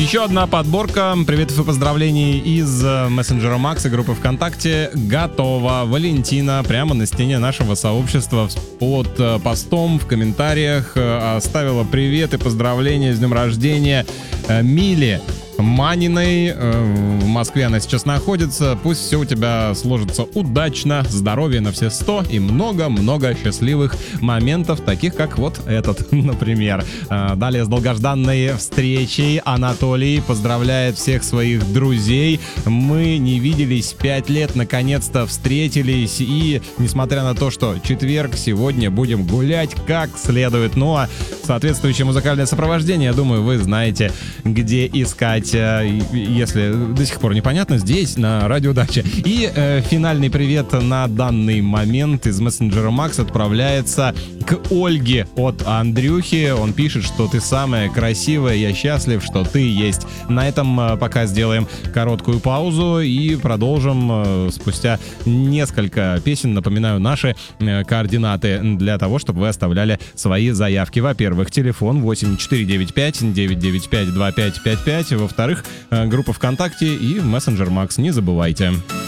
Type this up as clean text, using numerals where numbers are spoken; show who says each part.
Speaker 1: Еще одна подборка приветов и поздравлений из мессенджера Макс и группы ВКонтакте готова. Валентина прямо на стене нашего сообщества под постом в комментариях оставила привет и поздравления с днем рождения Миле Маниной. В Москве она сейчас находится. Пусть все у тебя сложится удачно, здоровья на все 100 и много-много счастливых моментов, таких как вот этот, например. Далее с долгожданной встречей Анатолий поздравляет всех своих друзей. Мы не виделись 5 лет, наконец-то встретились, и несмотря на то, что четверг, сегодня будем гулять как следует. Ну а соответствующее музыкальное сопровождение, я думаю, вы знаете, где искать. Если до сих пор непонятно, здесь, на Радио Дача. И финальный привет на данный момент из мессенджера Макс отправляется к Ольге от Андрюхи. Он пишет, что ты самая красивая, я счастлив, что ты есть. На этом пока сделаем короткую паузу и продолжим спустя несколько песен. Напоминаю, наши координаты для того, чтобы вы оставляли свои заявки. Во-первых, телефон 8495-995-2555. Во-вторых, группа ВКонтакте и мессенджер Макс. Не забывайте.